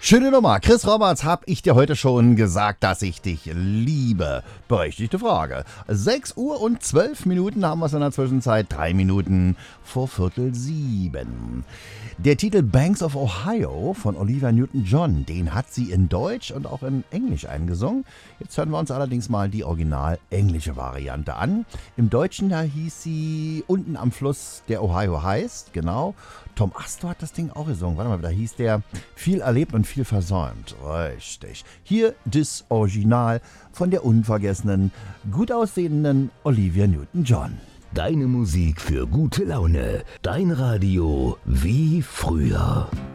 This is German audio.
Schöne Nummer. Chris Roberts, hab ich dir heute schon gesagt, dass ich dich liebe? Berechtigte Frage. 6 Uhr und 12 Minuten haben wir es in der Zwischenzeit. 3 Minuten vor 6:45. Der Titel Banks of Ohio von Olivia Newton-John, den hat sie in Deutsch und auch in Englisch eingesungen. Jetzt hören wir uns allerdings mal die original englische Variante an. Im Deutschen, da hieß sie Unten am Fluss, der Ohio heißt, genau. Tom Astor hat das Ding auch gesungen. Warte mal, da hieß der Viel erlebt und viel versäumt. Richtig. Hier das Original von der unvergessenen, gut aussehenden Olivia Newton-John. Deine Musik für gute Laune. Dein Radio wie früher.